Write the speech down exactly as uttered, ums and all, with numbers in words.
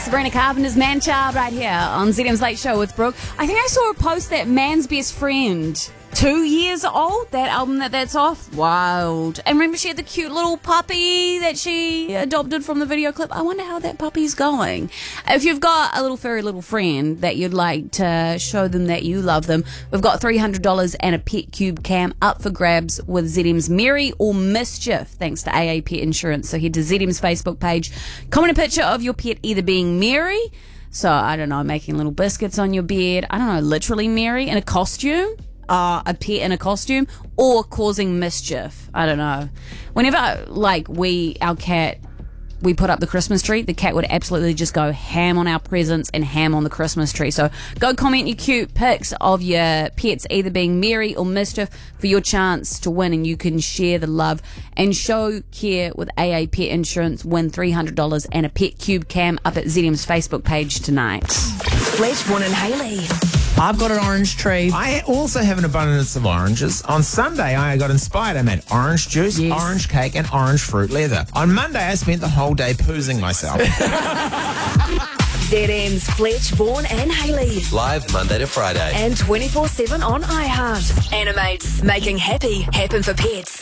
Sabrina Carpenter's Man-Child right here on Z M's Late Show with Brooke. I think I saw a post that Man's Best Friend, two years old, that album that that's off. Wild. And remember she had the cute little puppy that she adopted from the video clip. I wonder how that puppy's going. If you've got a little furry little friend that you'd like to show them that you love them, we've got three hundred dollars and a Pet Cube cam up for grabs with Z M's Merry or Mischief, thanks to A A Pet Insurance. So head to Z M's Facebook page, comment a picture of your pet either being merry, so I don't know, making little biscuits on your bed, I don't know, literally merry, in a costume, uh, a pet in a costume, or causing mischief. I don't know. Whenever, like, we, our cat, we put up the Christmas tree, the cat would absolutely just go ham on our presents and ham on the Christmas tree. So go comment your cute pics of your pets either being merry or mischief for your chance to win, and you can share the love and show care with A A Pet Insurance. Win three hundred dollars and a Pet Cube cam up at Z M's Facebook page tonight. Fletchborn and Hayley. I've got an orange tree. I also have an abundance of oranges. On Sunday, I got inspired. I made orange juice, Yes. orange cake, and orange fruit leather. On Monday, I spent the whole day poozing myself. Z M's Fletchborn and Hayley. Live Monday to Friday. And twenty-four seven on iHeart. Animates, making happy happen for pets.